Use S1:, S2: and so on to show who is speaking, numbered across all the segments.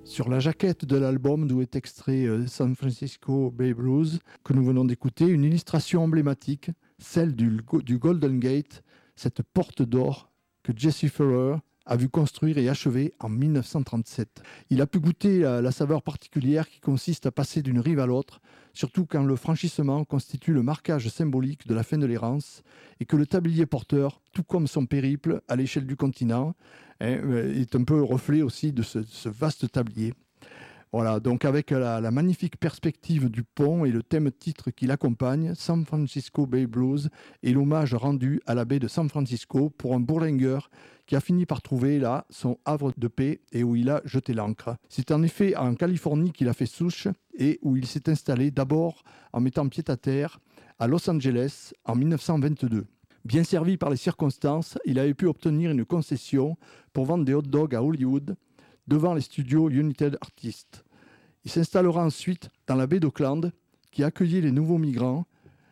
S1: Sur la jaquette de l'album d'où est extrait San Francisco Bay Blues, que nous venons d'écouter, une illustration emblématique, celle du Golden Gate, cette porte d'or que Jesse Ferrer a vu construire et achever en 1937. Il a pu goûter la saveur particulière qui consiste à passer d'une rive à l'autre, surtout quand le franchissement constitue le marquage symbolique de la fin de l'errance et que le tablier porteur, tout comme son périple à l'échelle du continent, est un peu le reflet aussi de ce vaste tablier. Voilà, donc avec la magnifique perspective du pont et le thème titre qui l'accompagne, San Francisco Bay Blues et l'hommage rendu à la baie de San Francisco pour un bourlingueur qui a fini par trouver là son havre de paix et où il a jeté l'ancre. C'est en effet en Californie qu'il a fait souche et où il s'est installé d'abord en mettant pied à terre à Los Angeles en 1922. Bien servi par les circonstances, il avait pu obtenir une concession pour vendre des hot dogs à Hollywood devant les studios United Artists. Il s'installera ensuite dans la baie d'Auckland qui accueillait les nouveaux migrants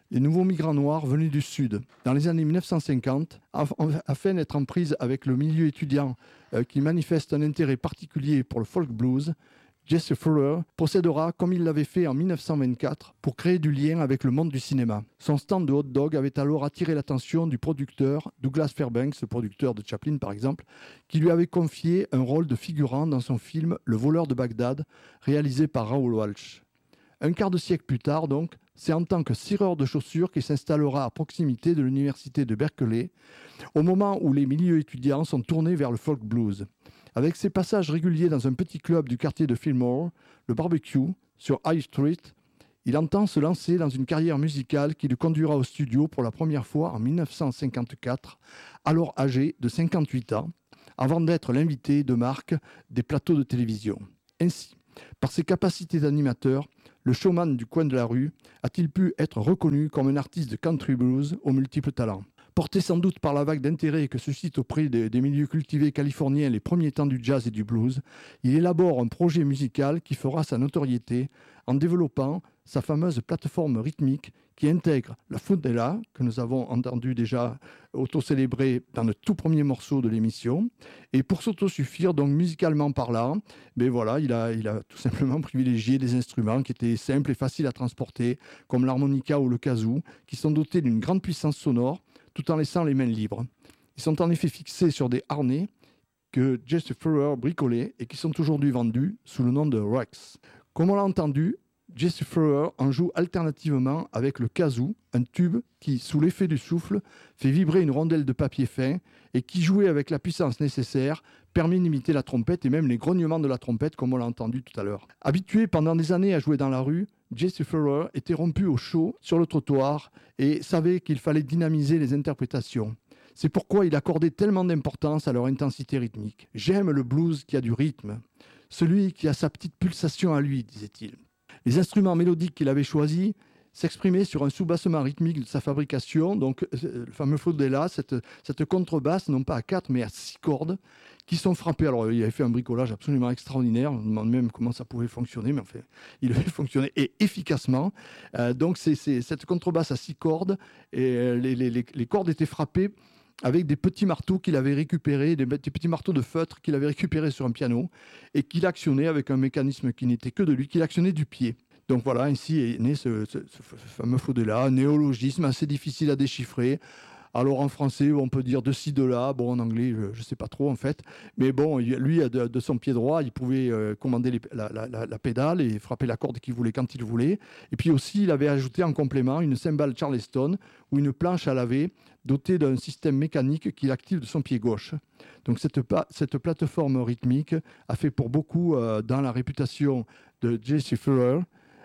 S1: noirs venus du Sud. Dans les années 1950, afin d'être en prise avec le milieu étudiant qui manifeste un intérêt particulier pour le folk blues, Jesse Ferrer procédera comme il l'avait fait en 1924 pour créer du lien avec le monde du cinéma. Son stand de hot dog avait alors attiré l'attention du producteur Douglas Fairbanks, le producteur de Chaplin par exemple, qui lui avait confié un rôle de figurant dans son film Le voleur de Bagdad, réalisé par Raoul Walsh. Un quart de siècle plus tard donc, c'est en tant que cireur de chaussures qu'il s'installera à proximité de l'université de Berkeley, au moment où les milieux étudiants sont tournés vers le folk blues. Avec ses passages réguliers dans un petit club du quartier de Fillmore, le barbecue, sur High Street, il entend se lancer dans une carrière musicale qui le conduira au studio pour la première fois en 1954, alors âgé de 58 ans, avant d'être l'invité de marque des plateaux de télévision. Ainsi, par ses capacités d'animateur, le showman du coin de la rue a-t-il pu être reconnu comme un artiste de country blues aux multiples talents. Porté sans doute par la vague d'intérêt que suscitent auprès des milieux cultivés californiens les premiers temps du jazz et du blues, il élabore un projet musical qui fera sa notoriété en développant sa fameuse plateforme rythmique qui intègre la fundela, que nous avons entendu déjà auto-célébrer dans le tout premier morceau de l'émission. Et pour s'autosuffire, donc musicalement parlant, voilà, il a tout simplement privilégié des instruments qui étaient simples et faciles à transporter, comme l'harmonica ou le kazoo, qui sont dotés d'une grande puissance sonore, tout en laissant les mains libres. Ils sont en effet fixés sur des harnais que Jesse Ferrer bricolait et qui sont aujourd'hui vendus sous le nom de Rex. Comme on l'a entendu, Jesse Ferrer en joue alternativement avec le kazoo, un tube qui, sous l'effet du souffle, fait vibrer une rondelle de papier fin et qui, joué avec la puissance nécessaire, permet d'imiter la trompette et même les grognements de la trompette, comme on l'a entendu tout à l'heure. Habitué pendant des années à jouer dans la rue, Jesse Ferrer était rompu au chaud sur le trottoir et savait qu'il fallait dynamiser les interprétations. C'est pourquoi il accordait tellement d'importance à leur intensité rythmique. « J'aime le blues qui a du rythme, celui qui a sa petite pulsation à lui », disait-il. Les instruments mélodiques qu'il avait choisis s'exprimaient sur un sous-bassement rythmique de sa fabrication, donc le fameux fundela, cette contrebasse, non pas à 4 mais à 6 cordes, qui sont frappées. Alors il avait fait un bricolage absolument extraordinaire, on se demande même comment ça pouvait fonctionner, mais enfin, il avait fonctionné et efficacement. Donc c'est cette contrebasse à 6 cordes, et les cordes étaient frappées avec des petits marteaux qu'il avait récupérés, des petits marteaux de feutre qu'il avait récupérés sur un piano et qu'il actionnait avec un mécanisme qui n'était que de lui, qu'il actionnait du pied. Donc voilà, ainsi est né ce fameux fundela, un néologisme assez difficile à déchiffrer. Alors en français, on peut dire de ci, de là. Bon, en anglais, je ne sais pas trop en fait. Mais bon, lui, de son pied droit, il pouvait commander la pédale et frapper la corde qu'il voulait quand il voulait. Et puis aussi, il avait ajouté en complément une cymbale Charleston ou une planche à laver dotée d'un système mécanique qu'il active de son pied gauche. Donc cette plateforme rythmique a fait pour beaucoup dans la réputation de Jesse Ferrer,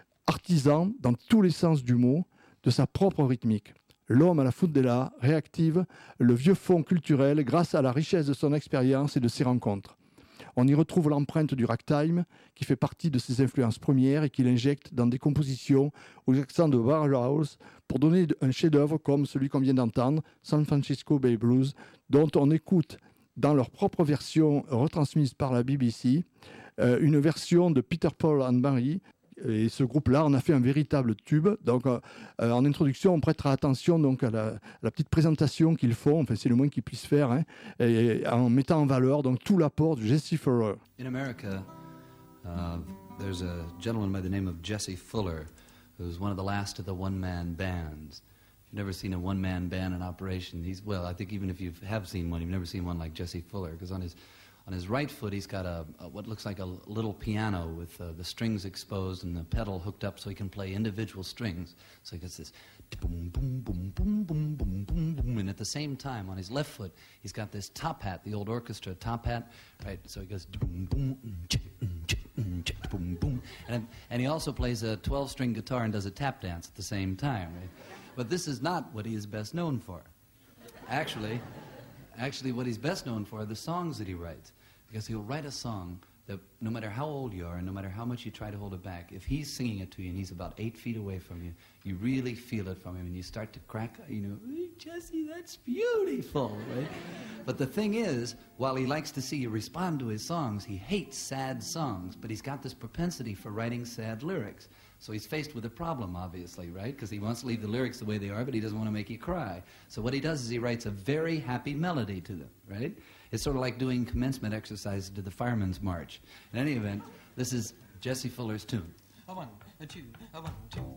S1: artisan dans tous les sens du mot de sa propre rythmique. L'homme à la fundela réactive le vieux fond culturel grâce à la richesse de son expérience et de ses rencontres. On y retrouve l'empreinte du ragtime qui fait partie de ses influences premières et qu'il injecte dans des compositions aux accents de Warhouse pour donner un chef-d'œuvre comme celui qu'on vient d'entendre, San Francisco Bay Blues, dont on écoute dans leur propre version retransmise par la BBC, une version de Peter, Paul and Mary. Et ce groupe-là en a fait un véritable tube. Donc, en introduction, on prêtera attention donc, à la petite présentation qu'ils font. Enfin, c'est le moins qu'ils puissent faire, et en mettant en valeur donc, tout l'apport de Jesse Ferrer.
S2: In America, There's a gentleman by the name of Jesse Fuller, who's one of the last of the one-man bands. If you've never seen a one-man band in operation, I think even if you have seen one, you've never seen one like Jesse Fuller, because on his right foot he's got what looks like a little piano with the strings exposed and the pedal hooked up so he can play individual strings. So he gets this boom, boom, boom, boom, boom, boom, boom, boom, and at the same time on his left foot he's got this top hat, the old orchestra top hat, right? So he goes boom, boom, boom, boom, and he also plays a 12-string guitar and does a tap dance at the same time, right? But this is not what he is best known for. Actually, what he's best known for are the songs that he writes, because he'll write a song that no matter how old you are and no matter how much you try to hold it back, if he's singing it to you and he's about 8 feet away from you, you really feel it from him and you start to crack, "Hey, Jesse, that's beautiful," right? But the thing is, while he likes to see you respond to his songs, he hates sad songs, but he's got this propensity for writing sad lyrics. So he's faced with a problem, obviously, right? Because he wants to leave the lyrics the way they are, but he doesn't want to make you cry. So what he does is he writes a very happy melody to them, right? It's sort of like doing commencement exercises to the Fireman's March. In any event, this is Jesse Fuller's tune.
S3: A 1, a 2, a 1, 2.